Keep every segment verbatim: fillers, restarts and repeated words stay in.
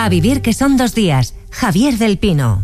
A vivir que son dos días. Javier del Pino.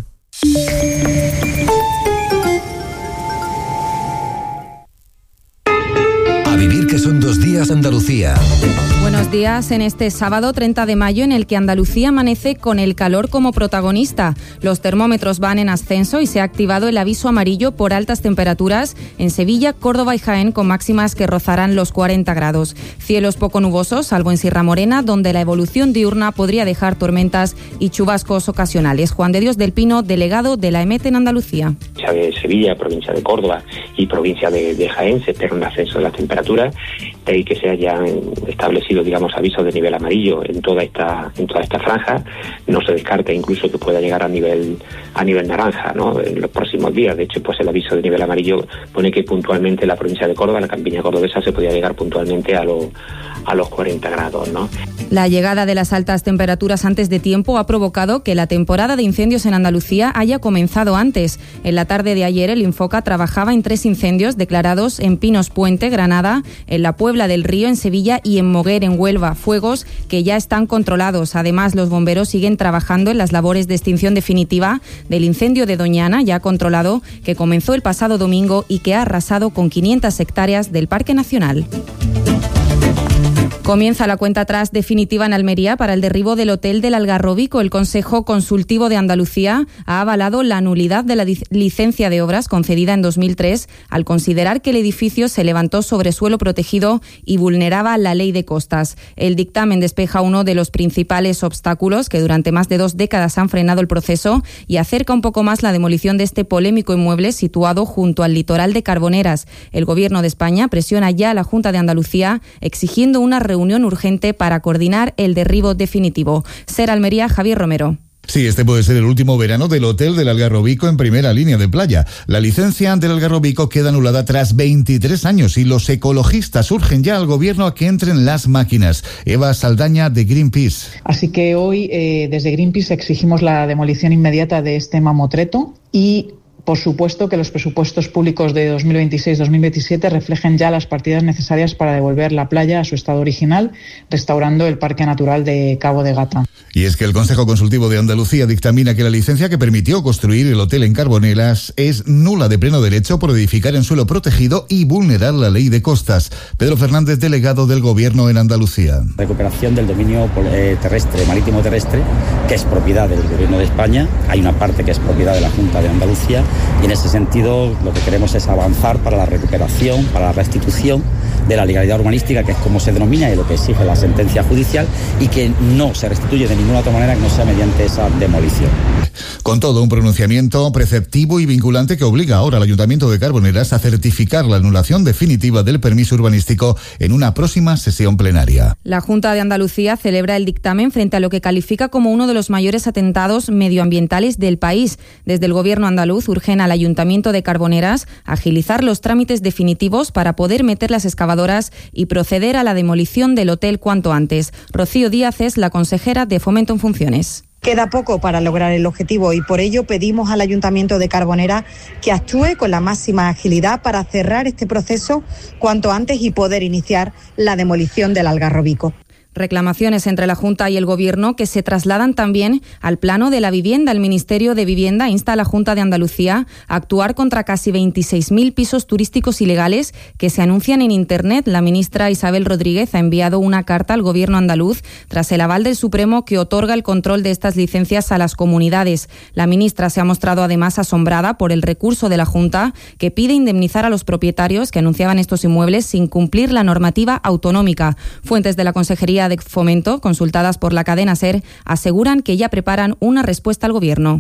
A vivir que son dos días Andalucía. Buenos días en este sábado treinta de mayo en el que Andalucía amanece con el calor como protagonista. Los termómetros van en ascenso y se ha activado el aviso amarillo por altas temperaturas en Sevilla, Córdoba y Jaén con máximas que rozarán los cuarenta grados. Cielos poco nubosos, salvo en Sierra Morena, donde la evolución diurna podría dejar tormentas y chubascos ocasionales. Juan de Dios del Pino, delegado de la E M E T en Andalucía. Provincia de Sevilla, provincia de Córdoba y provincia de, de Jaén se espera un ascenso de las temperaturas, de ahí que se hayan establecido, digamos, avisos de nivel amarillo en toda esta en toda esta franja. No se descarta incluso que pueda llegar a nivel a nivel naranja, ¿no?, en los próximos días. De hecho, pues el aviso de nivel amarillo pone que puntualmente la provincia de Córdoba, la campiña cordobesa, se podría llegar puntualmente a los a los cuarenta grados, ¿no? La llegada de las altas temperaturas antes de tiempo ha provocado que la temporada de incendios en Andalucía haya comenzado antes. En la tarde de ayer, el Infoca trabajaba en tres incendios declarados en Pinos Puente, Granada, en la Puebla del Río, en Sevilla, y en Moguer, en Huelva, fuegos que ya están controlados. Además, los bomberos siguen trabajando en las labores de extinción definitiva del incendio de Doñana, ya controlado, que comenzó el pasado domingo y que ha arrasado con quinientas hectáreas del Parque Nacional. Comienza la cuenta atrás definitiva en Almería para el derribo del Hotel del Algarrobico. El Consejo Consultivo de Andalucía ha avalado la nulidad de la licencia de obras concedida en dos mil tres al considerar que el edificio se levantó sobre suelo protegido y vulneraba la ley de costas. El dictamen despeja uno de los principales obstáculos que durante más de dos décadas han frenado el proceso y acerca un poco más la demolición de este polémico inmueble situado junto al litoral de Carboneras. El Gobierno de España presiona ya a la Junta de Andalucía exigiendo una reunión Reunión urgente para coordinar el derribo definitivo. Ser Almería, Javier Romero. Sí, este puede ser el último verano del Hotel del Algarrobico en primera línea de playa. La licencia del Algarrobico queda anulada tras veintitrés años y los ecologistas urgen ya al gobierno a que entren las máquinas. Eva Saldaña, de Greenpeace. Así que hoy, eh, desde Greenpeace, exigimos la demolición inmediata de este mamotreto y, por supuesto, que los presupuestos públicos de dos mil veintiséis dos mil veintisiete reflejen ya las partidas necesarias para devolver la playa a su estado original, restaurando el Parque Natural de Cabo de Gata. Y es que el Consejo Consultivo de Andalucía dictamina que la licencia que permitió construir el hotel en Carboneras es nula de pleno derecho por edificar en suelo protegido y vulnerar la ley de costas. Pedro Fernández, delegado del Gobierno en Andalucía. Recuperación del dominio terrestre, marítimo terrestre, que es propiedad del Gobierno de España. Hay una parte que es propiedad de la Junta de Andalucía. Y en ese sentido lo que queremos es avanzar para la recuperación, para la restitución de la legalidad urbanística, que es como se denomina y lo que exige la sentencia judicial, y que no se restituye de ninguna otra manera que no sea mediante esa demolición. Con todo, un pronunciamiento preceptivo y vinculante que obliga ahora al Ayuntamiento de Carboneras a certificar la anulación definitiva del permiso urbanístico en una próxima sesión plenaria. La Junta de Andalucía celebra el dictamen frente a lo que califica como uno de los mayores atentados medioambientales del país. Desde el Gobierno andaluz urgen al Ayuntamiento de Carboneras a agilizar los trámites definitivos para poder meter las excavadoras y proceder a la demolición del hotel cuanto antes. Rocío Díaz es la consejera de Fomento en funciones. Queda poco para lograr el objetivo y por ello pedimos al Ayuntamiento de Carboneras que actúe con la máxima agilidad para cerrar este proceso cuanto antes y poder iniciar la demolición del Algarrobico. Reclamaciones entre la Junta y el Gobierno que se trasladan también al plano de la vivienda. El Ministerio de Vivienda insta a la Junta de Andalucía a actuar contra casi veintiséis mil pisos turísticos ilegales que se anuncian en Internet. La ministra Isabel Rodríguez ha enviado una carta al Gobierno andaluz tras el aval del Supremo que otorga el control de estas licencias a las comunidades. La ministra se ha mostrado además asombrada por el recurso de la Junta que pide indemnizar a los propietarios que anunciaban estos inmuebles sin cumplir la normativa autonómica. Fuentes de la Consejería de Fomento, consultadas por la cadena SER, aseguran que ya preparan una respuesta al Gobierno.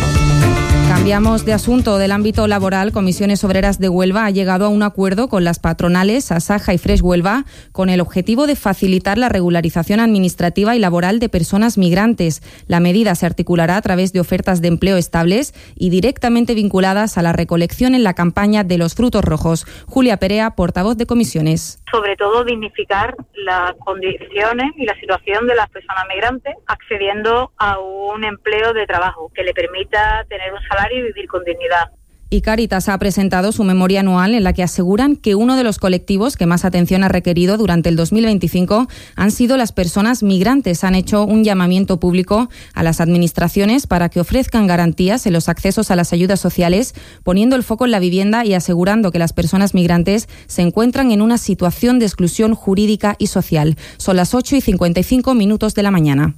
Cambiamos de asunto. Del ámbito laboral, Comisiones Obreras de Huelva ha llegado a un acuerdo con las patronales Asaja y Fresh Huelva con el objetivo de facilitar la regularización administrativa y laboral de personas migrantes. La medida se articulará a través de ofertas de empleo estables y directamente vinculadas a la recolección en la campaña de los frutos rojos. Julia Perea, portavoz de Comisiones. Sobre todo dignificar las condiciones y la situación de las personas migrantes accediendo a un empleo de trabajo que le permita tener un salario y vivir con dignidad. Y Cáritas ha presentado su memoria anual en la que aseguran que uno de los colectivos que más atención ha requerido durante el dos mil veinticinco han sido las personas migrantes. Han hecho un llamamiento público a las administraciones para que ofrezcan garantías en los accesos a las ayudas sociales, poniendo el foco en la vivienda y asegurando que las personas migrantes se encuentran en una situación de exclusión jurídica y social. Son las ocho y cincuenta y cinco minutos de la mañana.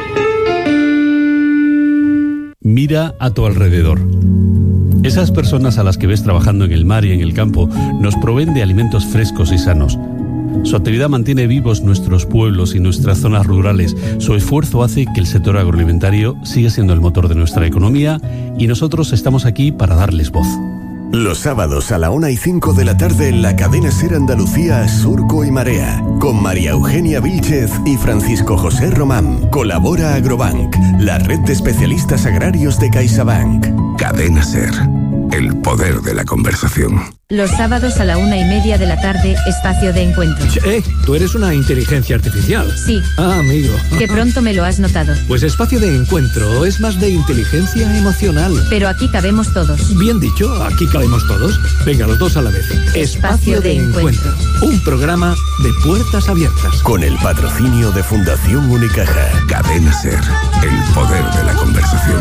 Mira a tu alrededor. Esas personas a las que ves trabajando en el mar y en el campo nos proveen de alimentos frescos y sanos. Su actividad mantiene vivos nuestros pueblos y nuestras zonas rurales. Su esfuerzo hace que el sector agroalimentario siga siendo el motor de nuestra economía y nosotros estamos aquí para darles voz. Los sábados a la una y cinco de la tarde en la cadena SER Andalucía, Surco y Marea, con María Eugenia Vílchez y Francisco José Román. Colabora Agrobank, la red de especialistas agrarios de CaixaBank. Cadena SER, el poder de la conversación. Los sábados a la una y media de la tarde, espacio de encuentro. Eh, tú eres una inteligencia artificial. Sí. Ah, amigo. Que pronto me lo has notado. Pues espacio de encuentro es más de inteligencia emocional. Pero aquí cabemos todos. Bien dicho, aquí cabemos todos. Venga, los dos a la vez. Espacio, espacio de, de encuentro. encuentro. Un programa de puertas abiertas. Con el patrocinio de Fundación Unicaja. Cadena SER, el poder de la conversación.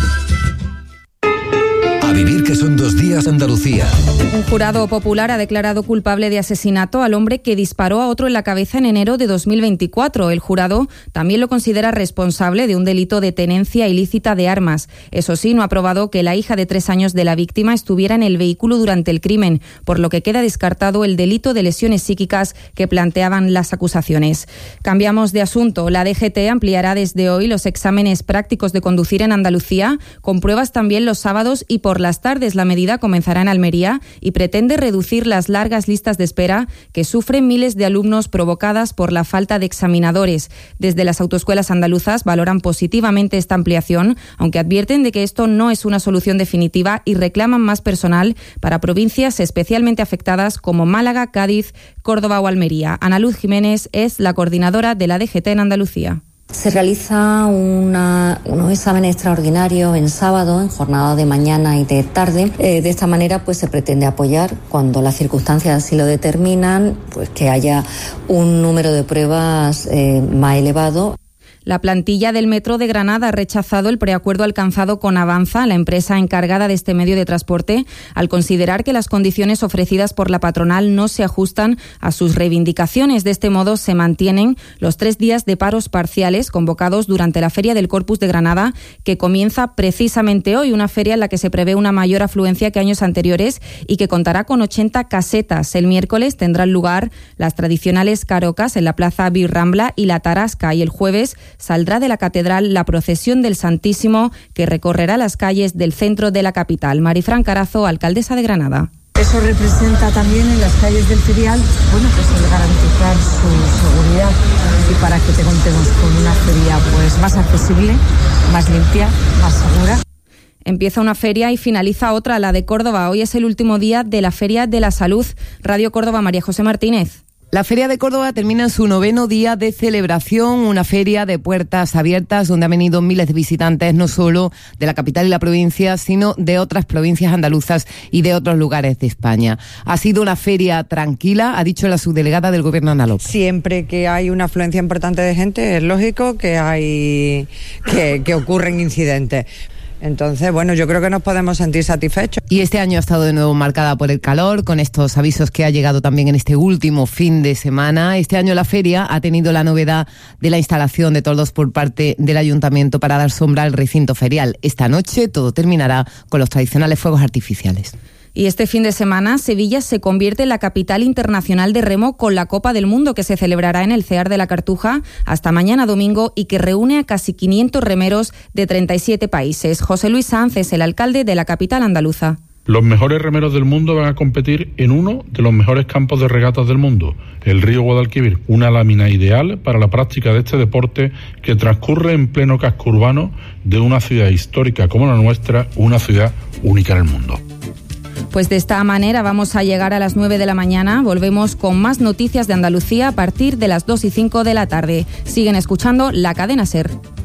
A vivir que son dos días Andalucía. Un jurado popular ha declarado culpable de asesinato al hombre que disparó a otro en la cabeza en enero de dos mil veinticuatro. El jurado también lo considera responsable de un delito de tenencia ilícita de armas. Eso sí, no ha probado que la hija de tres años de la víctima estuviera en el vehículo durante el crimen, por lo que queda descartado el delito de lesiones psíquicas que planteaban las acusaciones. Cambiamos de asunto. La D G T ampliará desde hoy los exámenes prácticos de conducir en Andalucía, con pruebas también los sábados y por las tardes. La medida comenzará en Almería y pretende reducir las largas listas de espera que sufren miles de alumnos provocadas por la falta de examinadores. Desde las autoescuelas andaluzas valoran positivamente esta ampliación, aunque advierten de que esto no es una solución definitiva y reclaman más personal para provincias especialmente afectadas como Málaga, Cádiz, Córdoba o Almería. Ana Luz Jiménez es la coordinadora de la D G T en Andalucía. Se realiza una, unos exámenes extraordinarios en sábado, en jornada de mañana y de tarde. Eh, de esta manera, pues se pretende apoyar, cuando las circunstancias así lo determinan, pues que haya un número de pruebas eh, más elevado. La plantilla del Metro de Granada ha rechazado el preacuerdo alcanzado con Avanza, la empresa encargada de este medio de transporte, al considerar que las condiciones ofrecidas por la patronal no se ajustan a sus reivindicaciones. De este modo, se mantienen los tres días de paros parciales convocados durante la Feria del Corpus de Granada, que comienza precisamente hoy, una feria en la que se prevé una mayor afluencia que años anteriores y que contará con ochenta casetas. El miércoles tendrán lugar las tradicionales carocas en la Plaza Birrambla y la Tarasca, y el jueves saldrá de la catedral la procesión del Santísimo, que recorrerá las calles del centro de la capital. Marifran Carazo, alcaldesa de Granada. Eso representa también en las calles del ferial, bueno, pues el garantizar su seguridad y para que te contemos con una feria pues más accesible, más limpia, más segura. Empieza una feria y finaliza otra, la de Córdoba. Hoy es el último día de la Feria de la Salud. Radio Córdoba, María José Martínez. La Feria de Córdoba termina en su noveno día de celebración, una feria de puertas abiertas donde han venido miles de visitantes, no solo de la capital y la provincia, sino de otras provincias andaluzas y de otros lugares de España. Ha sido una feria tranquila, ha dicho la subdelegada del Gobierno andaluz. Siempre que hay una afluencia importante de gente, es lógico que hay que, que ocurren incidentes. Entonces, bueno, yo creo que nos podemos sentir satisfechos. Y este año ha estado de nuevo marcada por el calor, con estos avisos que ha llegado también en este último fin de semana. Este año la feria ha tenido la novedad de la instalación de toldos por parte del Ayuntamiento para dar sombra al recinto ferial. Esta noche todo terminará con los tradicionales fuegos artificiales. Y este fin de semana, Sevilla se convierte en la capital internacional de remo con la Copa del Mundo, que se celebrará en el CEAR de la Cartuja hasta mañana domingo y que reúne a casi quinientos remeros de treinta y siete países. José Luis Sanz es el alcalde de la capital andaluza. Los mejores remeros del mundo van a competir en uno de los mejores campos de regatas del mundo, el río Guadalquivir, una lámina ideal para la práctica de este deporte que transcurre en pleno casco urbano de una ciudad histórica como la nuestra, una ciudad única en el mundo. Pues de esta manera vamos a llegar a las nueve de la mañana. Volvemos con más noticias de Andalucía a partir de las dos y cinco de la tarde. Siguen escuchando La Cadena SER.